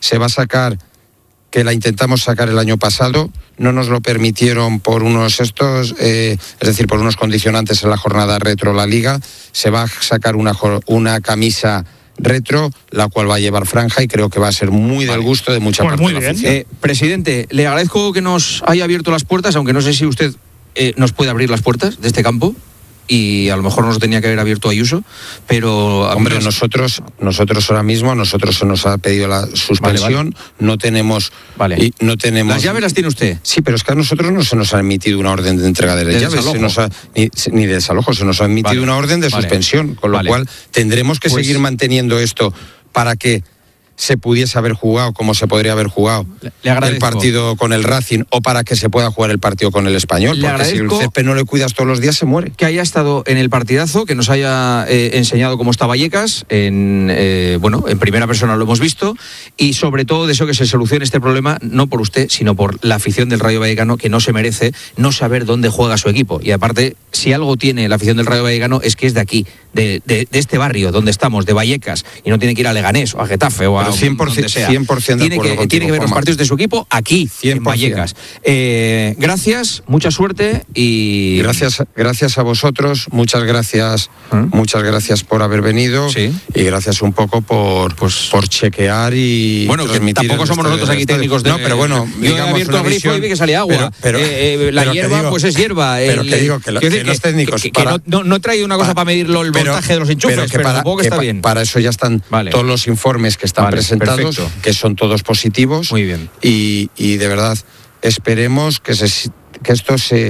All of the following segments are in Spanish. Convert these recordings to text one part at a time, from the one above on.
se va a sacar, que la intentamos sacar el año pasado, no nos lo permitieron por unos es decir, por unos condicionantes en la jornada retro la Liga. Se va a sacar una camisa retro, la cual va a llevar franja y creo que va a ser muy del gusto de mucha parte de la afición. Presidente, le agradezco que nos haya abierto las puertas, aunque no sé si usted nos puede abrir las puertas de este campo. Y a lo mejor nos tenía que haber abierto Ayuso, pero... Hombre, nosotros ahora mismo, se nos ha pedido la suspensión, no tenemos... Y no tenemos... ¿Las llaves las tiene usted? Sí, pero es que a nosotros no se nos ha emitido una orden de entrega de las llaves, ni de desalojo, se nos ha emitido una orden de suspensión, con lo cual tendremos que seguir manteniendo esto para que se pudiese haber jugado como se podría haber jugado el partido con el Racing, o para que se pueda jugar el partido con el Español, porque si el césped no le cuidas todos los días se muere. Que haya estado en el partidazo, que nos haya enseñado cómo está Vallecas, en primera persona lo hemos visto, y sobre todo deseo que se solucione este problema, no por usted, sino por la afición del Rayo Vallecano, que no se merece no saber dónde juega su equipo. Y aparte, si algo tiene la afición del Rayo Vallecano es que es de aquí, de este barrio donde estamos, de Vallecas, y no tiene que ir a Leganés o a Getafe o a 100% de acuerdo. Tiene que ver los partidos de su equipo aquí, 100%. En Vallecas. Gracias, mucha suerte y... Gracias a vosotros, muchas gracias por haber venido, y gracias un poco por chequear y transmitir. Tampoco somos nosotros aquí técnicos de... No, pero bueno, yo he abierto el grifo y vi que salía agua. La hierba, pues es hierba. Pero que digo que los técnicos... No he traído una cosa para medir el voltaje de los enchufes, pero tampoco está bien. Para eso ya están todos los informes que están presentados, que son todos positivos. Muy bien. Y de verdad, esperemos que esto se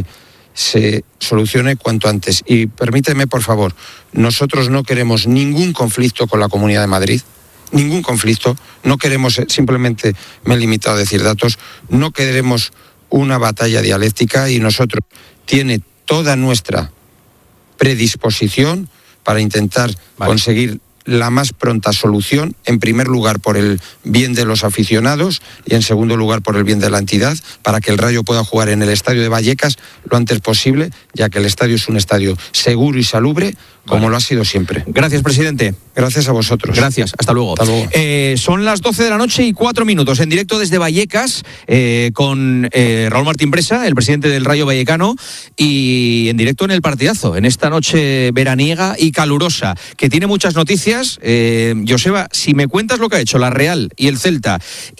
solucione cuanto antes. Y permíteme, por favor, nosotros no queremos ningún conflicto con la Comunidad de Madrid, ningún conflicto, no queremos, simplemente me he limitado a decir datos, no queremos una batalla dialéctica, y nosotros tiene toda nuestra predisposición para intentar conseguir la más pronta solución, en primer lugar por el bien de los aficionados y en segundo lugar por el bien de la entidad, para que el Rayo pueda jugar en el estadio de Vallecas lo antes posible, ya que el estadio es un estadio seguro y salubre, como lo ha sido siempre. Gracias, presidente. Gracias a vosotros. Gracias, hasta luego. Son las 12:04 en directo desde Vallecas, con Raúl Martín Presa, el presidente del Rayo Vallecano, y en directo en el partidazo, en esta noche veraniega y calurosa, que tiene muchas noticias. Joseba, si me cuentas lo que ha hecho la Real y el Celta,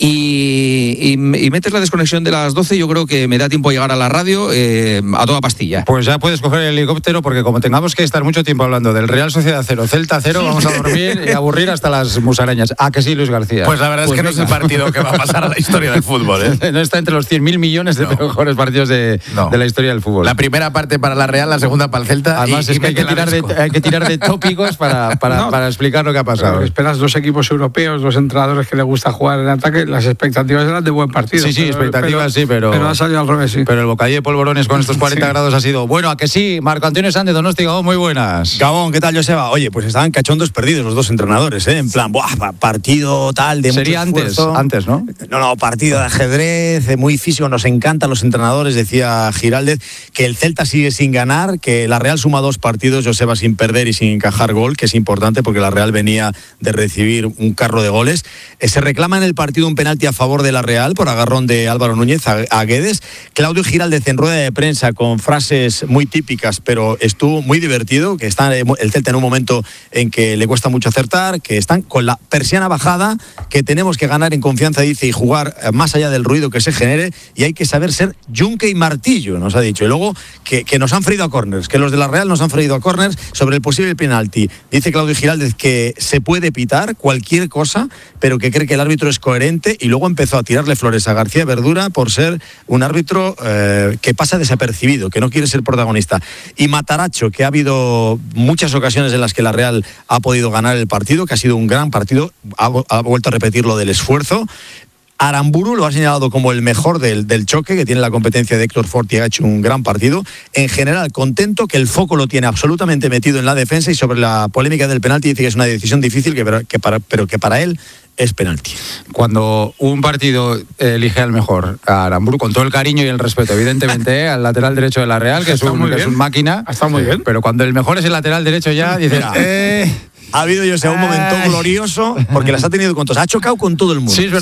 y metes la desconexión de las 12, yo creo que me da tiempo a llegar a la radio a toda pastilla. Pues ya puedes coger el helicóptero, porque como tengamos que estar mucho tiempo hablando del Real Sociedad 0, Celta 0, vamos a dormir y aburrir hasta las musarañas. ¿A que sí, Luis García? Pues la verdad es que no es el partido que va a pasar a la historia del fútbol, ¿eh? No está entre los 100.000 millones de mejores partidos de la historia del fútbol. La primera parte para la Real, la segunda para el Celta. Además, es que hay que tirar de tópicos para explicar lo que ha pasado. Esperas dos equipos europeos, dos entrenadores que les gusta jugar en ataque, las expectativas eran de buen partido. Sí, expectativas sí, pero ha salido al revés, sí. Pero el bocadillo de polvorones con estos 40 grados ha sido... Bueno, ¿a que sí? Marco Antonio Sánchez, Donosti, Gabón, muy buenas. Gabón, ¿qué tal, Joseba? Oye, pues estaban cachondos perdidos los dos entrenadores, ¿eh? En plan, partido tal, de sería mucho esfuerzo. antes, ¿no? No, partido de ajedrez, muy físico, nos encantan los entrenadores, decía Giraldez, que el Celta sigue sin ganar, que la Real suma 2 partidos, Joseba, sin perder y sin encajar gol, que es importante porque la Real venía de recibir un carro de goles. Se reclama en el partido un penalti a favor de la Real por agarrón de Álvaro Núñez a Guedes. Claudio Giraldez en rueda de prensa con frases muy típicas, pero estuvo muy divertido, que está el Celta en un momento en que le cuesta mucho acertar, que están con la persiana bajada, que tenemos que ganar en confianza, dice, y jugar más allá del ruido que se genere, y hay que saber ser yunque y martillo, nos ha dicho. Y luego que nos han freído a córners, que los de la Real nos han freído a córners sobre el posible penalti. Dice Claudio Giraldez que se puede pitar cualquier cosa, pero que cree que el árbitro es coherente, y luego empezó a tirarle flores a García Verdura por ser un árbitro que pasa desapercibido, que no quiere ser protagonista. Y Mataracho, que ha habido muchas ocasiones en las que la Real ha podido ganar el partido, que ha sido un gran partido, ha vuelto a repetir lo del esfuerzo. Aramburu lo ha señalado como el mejor del choque, que tiene la competencia de Héctor Fort, y ha hecho un gran partido. En general, contento, que el foco lo tiene absolutamente metido en la defensa, y sobre la polémica del penalti dice que es una decisión difícil, pero que para él es penalti. Cuando un partido elige al mejor, a Aramburu, con todo el cariño y el respeto, evidentemente, al lateral derecho de la Real, que es un máquina, está muy bien. Pero cuando el mejor es el lateral derecho ya, dice... Ha habido, un momento glorioso, porque las ha tenido con todos. Ha chocado con todo el mundo. Sí, es verdad.